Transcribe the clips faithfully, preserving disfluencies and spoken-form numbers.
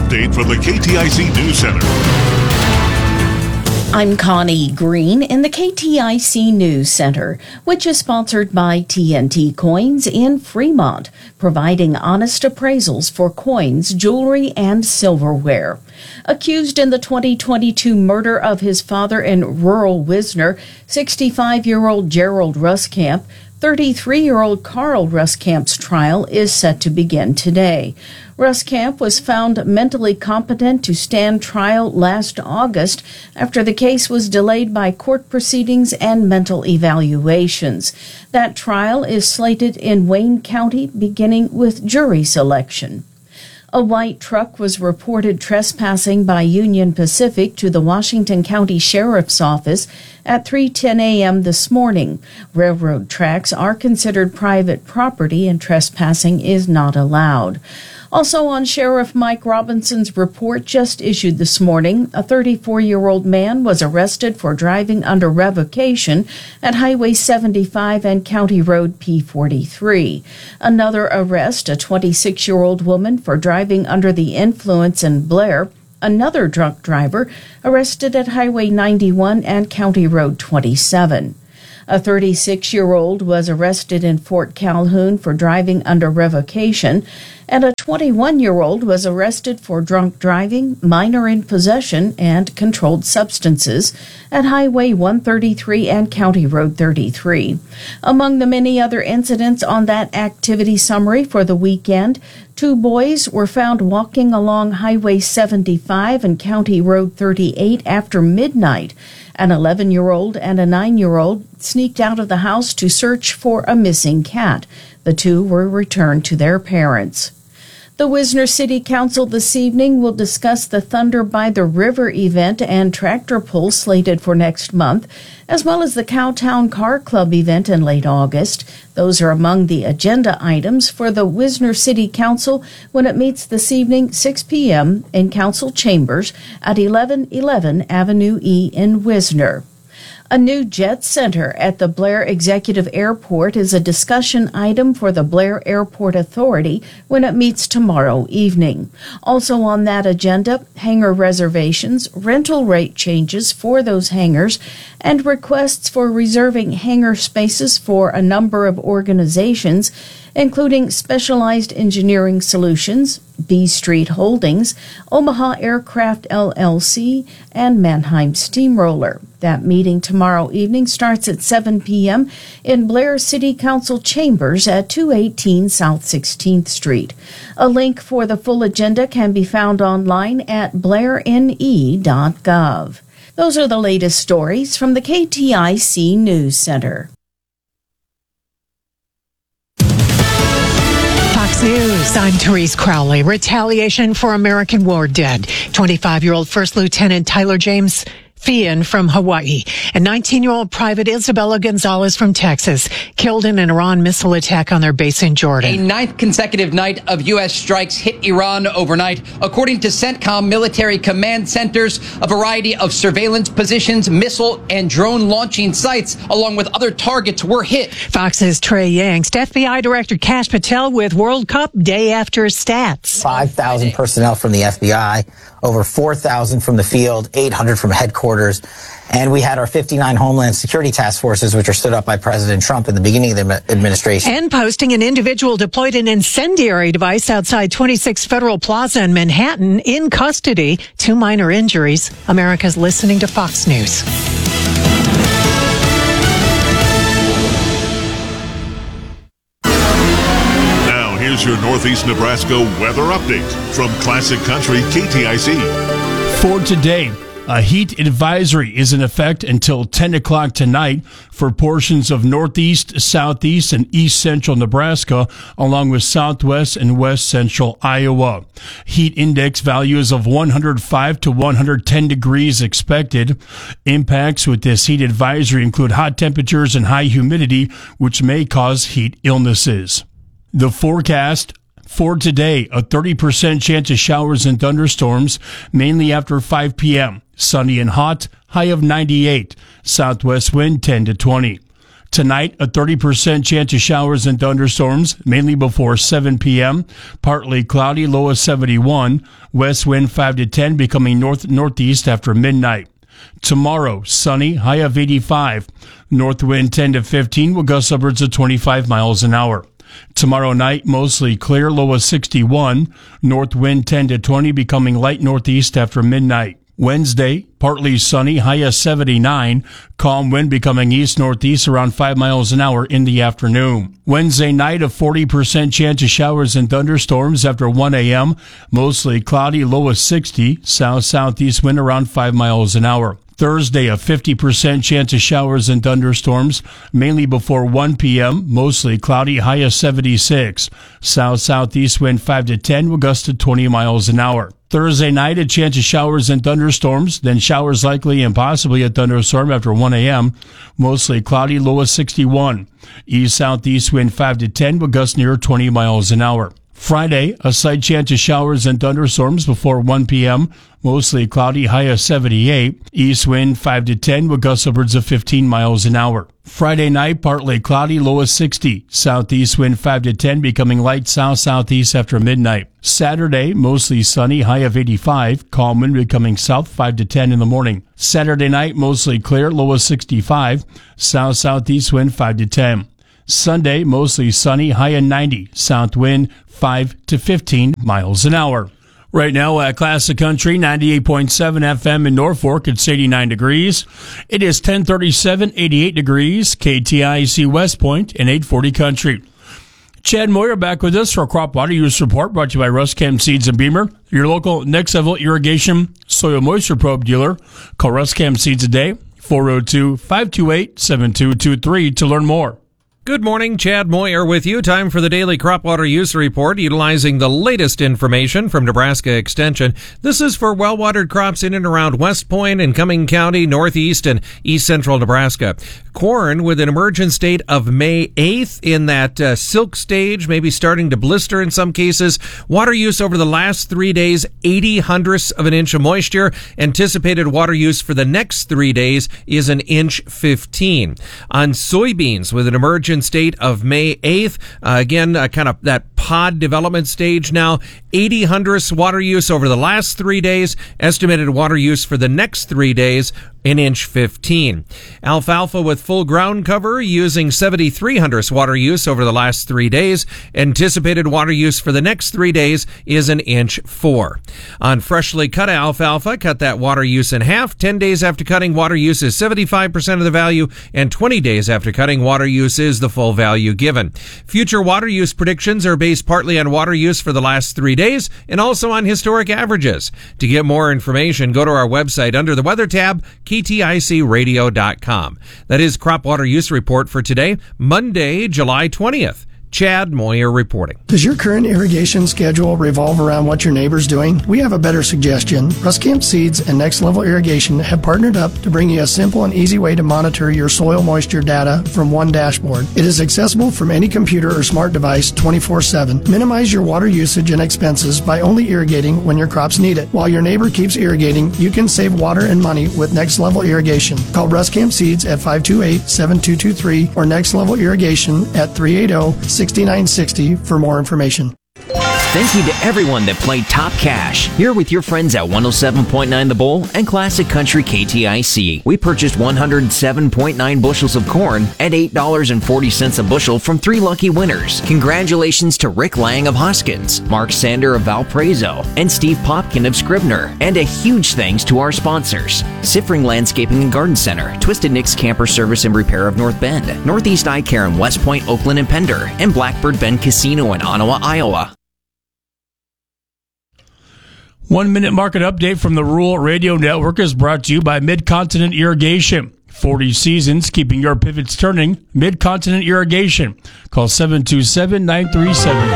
update from the K T I C News Center. I'm Connie Green in the K T I C News Center, which is sponsored by T N T Coins in Fremont, providing honest appraisals for coins, jewelry, and silverware. Accused in the twenty twenty-two murder of his father in rural Wisner, sixty-five-year-old Gerald Ruskamp, thirty-three-year-old Carl Ruskamp's trial is set to begin today. Ruskamp was found mentally competent to stand trial last August after the case was delayed by court proceedings and mental evaluations. That trial is slated in Wayne County, beginning with jury selection. A white truck was reported trespassing by Union Pacific to the Washington County Sheriff's Office at three ten a.m. this morning. Railroad tracks are considered private property and trespassing is not allowed. Also on Sheriff Mike Robinson's report just issued this morning, a thirty-four-year-old man was arrested for driving under revocation at Highway seventy-five and County Road P forty-three. Another arrest, a twenty-six-year-old woman for driving under the influence in Blair. Another drunk driver arrested at Highway ninety-one and County Road twenty-seven. A thirty-six-year-old was arrested in Fort Calhoun for driving under revocation, and a twenty-one-year-old was arrested for drunk driving, minor in possession, and controlled substances at Highway one thirty-three and County Road thirty-three. Among the many other incidents on that activity summary for the weekend, two boys were found walking along Highway seventy-five and County Road thirty-eight after midnight. An eleven-year-old and a nine-year-old sneaked out of the house to search for a missing cat. The two were returned to their parents. The Wisner City Council this evening will discuss the Thunder by the River event and tractor pull slated for next month, as well as the Cowtown Car Club event in late August. Those are among the agenda items for the Wisner City Council when it meets this evening, six p.m. in Council Chambers at eleven eleven Avenue E in Wisner. A new jet center at the Blair Executive Airport is a discussion item for the Blair Airport Authority when it meets tomorrow evening. Also on that agenda, hangar reservations, rental rate changes for those hangars, and requests for reserving hangar spaces for a number of organizations, including Specialized Engineering Solutions, B Street Holdings, Omaha Aircraft L L C, and Mannheim Steamroller. That meeting tomorrow evening starts at seven p.m. in Blair City Council Chambers at two eighteen South sixteenth Street. A link for the full agenda can be found online at blair n e dot gov. Those are the latest stories from the K T I C News Center. Fox News, I'm Therese Crowley. Retaliation for American war dead. twenty-five-year-old First Lieutenant Tyler James Fian from Hawaii and nineteen-year-old Private Isabella Gonzalez from Texas killed in an Iran missile attack on their base in Jordan. A ninth consecutive night of U S strikes hit Iran overnight. According to CENTCOM military command centers, a variety of surveillance positions, missile and drone launching sites, along with other targets, were hit. Fox's Trey Yangst, F B I Director Kash Patel with World Cup day after stats. five thousand personnel from the F B I, over four thousand from the field, eight hundred from headquarters. And we had our fifty-nine Homeland Security Task Forces, which are stood up by President Trump in the beginning of the administration. And posting an individual deployed an incendiary device outside twenty-six Federal Plaza in Manhattan in custody. Two minor injuries. America's listening to Fox News. Now, here's your Northeast Nebraska weather update from Classic Country K T I C. For today, a heat advisory is in effect until ten o'clock tonight for portions of northeast, southeast, and east central Nebraska, along with southwest and west central Iowa. Heat index values of one hundred five to one hundred ten degrees expected. Impacts with this heat advisory include hot temperatures and high humidity, which may cause heat illnesses. The forecast for today, a thirty percent chance of showers and thunderstorms, mainly after five p.m. Sunny and hot, high of ninety-eight. Southwest wind ten to twenty. Tonight, a thirty percent chance of showers and thunderstorms, mainly before seven p.m. Partly cloudy, low of seventy-one. West wind five to ten, becoming north-northeast after midnight. Tomorrow, sunny, high of eighty-five. North wind ten to fifteen will gust upwards of twenty-five miles an hour. Tomorrow night, mostly clear, low of sixty-one. North wind ten to twenty, becoming light northeast after midnight. Wednesday, partly sunny, high of seventy-nine. Calm wind becoming east-northeast around five miles an hour in the afternoon. Wednesday night, a forty percent chance of showers and thunderstorms after one a.m. Mostly cloudy, low of sixty. South-southeast wind around five miles an hour. Thursday, a fifty percent chance of showers and thunderstorms, mainly before one p.m., mostly cloudy, high of seventy-six. South-southeast wind five to ten will gust to twenty miles an hour. Thursday night, a chance of showers and thunderstorms, then showers likely and possibly a thunderstorm after one a.m., mostly cloudy, low of sixty-one. East-southeast wind five to ten will gust near twenty miles an hour. Friday, a slight chance of showers and thunderstorms before one p.m., mostly cloudy, high of seventy-eight. East wind five to ten will gust upwards of fifteen miles an hour. Friday night, partly cloudy, low of sixty. Southeast wind five to ten, becoming light south-southeast after midnight. Saturday, mostly sunny, high of eighty-five. Calm wind becoming south five to ten in the morning. Saturday night, mostly clear, low of sixty-five. South-southeast wind five to ten. Sunday, mostly sunny, high of ninety. South wind five to fifteen miles an hour. Right now at Classic Country, ninety-eight point seven F M in Norfolk, it's eighty-nine degrees. It is ten thirty-seven, eighty-eight degrees, K T I C West Point and eight forty Country. Chad Moyer back with us for a crop water use report brought to you by Ruscam Seeds and Beamer, your local next level irrigation soil moisture probe dealer. Call Ruscam Seeds today, four oh two, five two eight, seven two two three to learn more. Good morning, Chad Moyer with you. Time for the daily crop water use report utilizing the latest information from Nebraska Extension. This is for well-watered crops in and around West Point and Cumming County, northeast and east central Nebraska. Corn with an emergence date of May eighth in that uh, silk stage, maybe starting to blister in some cases. Water use over the last three days, eighty hundredths of an inch of moisture. Anticipated water use for the next three days is an inch fifteen. On soybeans with an emergence state of May eighth. Uh, again, uh, kind of that pod development stage now. eighty hundredths water use over the last three days. Estimated water use for the next three days, an inch fifteen. Alfalfa with full ground cover using seventy-three hundredths water use over the last three days. Anticipated water use for the next three days is an inch four. On freshly cut alfalfa, cut that water use in half. ten days after cutting, water use is seventy-five percent of the value, and twenty days after cutting, water use is the full value given. Future water use predictions are based partly on water use for the last three days and also on historic averages. To get more information, go to our website under the weather tab, K T I C radio dot com. That is Crop Water Use Report for today, Monday, July twentieth. Chad Moyer reporting. Does your current irrigation schedule revolve around what your neighbor's doing? We have a better suggestion. Ruscamp Seeds and Next Level Irrigation have partnered up to bring you a simple and easy way to monitor your soil moisture data from one dashboard. It is accessible from any computer or smart device twenty-four seven. Minimize your water usage and expenses by only irrigating when your crops need it. While your neighbor keeps irrigating, you can save water and money with Next Level Irrigation. Call Ruscamp Seeds at five two eight, seven two two three or Next Level Irrigation at three eight zero, six nine six zero for more information. Thank you to everyone that played Top Cash. Here with your friends at one oh seven point nine The Bull and Classic Country K T I C. We purchased one hundred seven point nine bushels of corn at eight dollars and forty cents a bushel from three lucky winners. Congratulations to Rick Lang of Hoskins, Mark Sander of Valparaiso, and Steve Popkin of Scribner. And a huge thanks to our sponsors: Siffring Landscaping and Garden Center, Twisted Nick's Camper Service and Repair of North Bend, Northeast Eye Care in West Point, Oakland, and Pender, and Blackbird Bend Casino in Ottawa, Iowa. One minute market update from the Rural Radio Network is brought to you by Mid-Continent Irrigation. forty seasons keeping your pivots turning. Mid-Continent Irrigation. Call seven two seven, nine three seven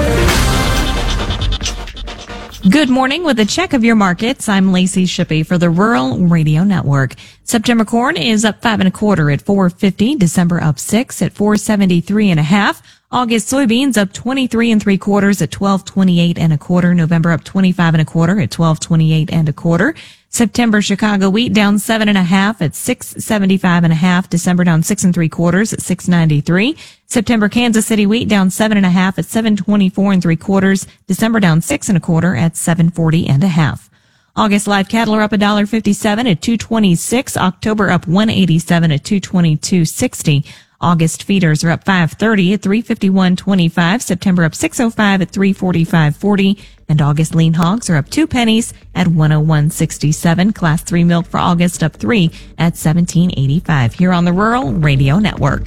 three. Good morning. With a check of your markets, I'm Lacey Shippey for the Rural Radio Network. September corn is up five and a quarter at four fifty. December up six at four seventy-three and a half. August soybeans up twenty-three and three quarters at twelve twenty-eight and a quarter. November up twenty-five and a quarter at twelve twenty-eight and a quarter. September Chicago wheat down seven and a half at six seventy-five and a half. December down six and three quarters at six ninety-three. September Kansas City wheat down seven and a half at seven twenty-four and three quarters. December down six and a quarter at seven forty and a half. August live cattle are up one dollar fifty-seven at two twenty-six. October up one eighty-seven at two twenty-two sixty. August feeders are up five thirty at three fifty-one twenty-five. September up six oh five at three forty-five forty. And August lean hogs are up two pennies at one oh one sixty-seven. Class three milk for August up three at seventeen eighty-five. Here on the Rural Radio Network.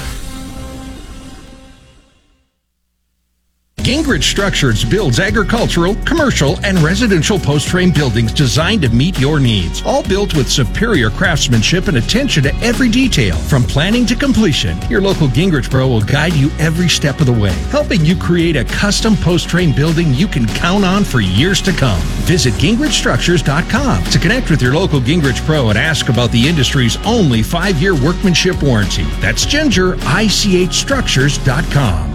Gingrich Structures builds agricultural, commercial, and residential post-frame buildings designed to meet your needs. All built with superior craftsmanship and attention to every detail. From planning to completion, your local Gingrich Pro will guide you every step of the way, helping you create a custom post-frame building you can count on for years to come. Visit Gingrich Structures dot com to connect with your local Gingrich Pro and ask about the industry's only five-year workmanship warranty. That's Ginger I C H Structures dot com.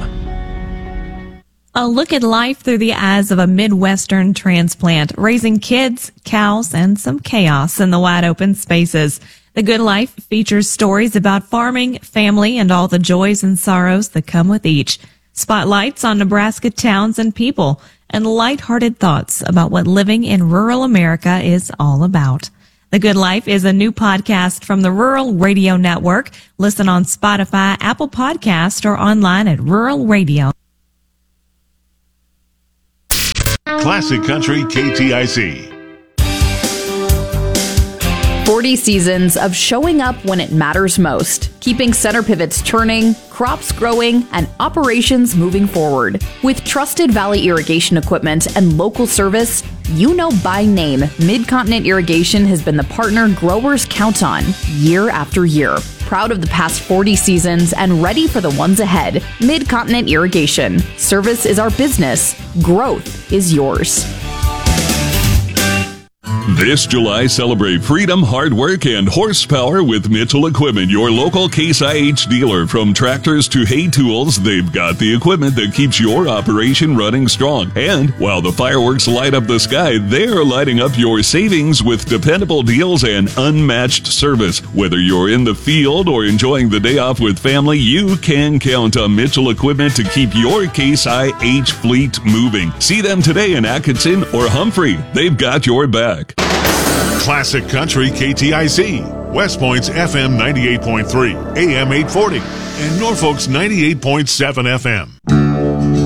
A look at life through the eyes of a Midwestern transplant, raising kids, cows, and some chaos in the wide open spaces. The Good Life features stories about farming, family, and all the joys and sorrows that come with each. Spotlights on Nebraska towns and people, and lighthearted thoughts about what living in rural America is all about. The Good Life is a new podcast from the Rural Radio Network. Listen on Spotify, Apple Podcast, or online at Rural Radio. Classic Country K T I C. forty seasons of showing up when it matters most, keeping center pivots turning, crops growing, and operations moving forward. With trusted Valley irrigation equipment and local service, you know by name, Mid-Continent Irrigation has been the partner growers count on year after year. Proud of the past forty seasons and ready for the ones ahead. Mid-Continent Irrigation. Service is our business. Growth is yours. This July, celebrate freedom, hard work, and horsepower with Mitchell Equipment, your local Case I H dealer. From tractors to hay tools, they've got the equipment that keeps your operation running strong. And while the fireworks light up the sky, they're lighting up your savings with dependable deals and unmatched service. Whether you're in the field or enjoying the day off with family, you can count on Mitchell Equipment to keep your Case I H fleet moving. See them today in Atkinson or Humphrey. They've got your back. Classic Country K T I C, West Point's F M ninety-eight point three, A M eight forty, and Norfolk's ninety-eight point seven F M.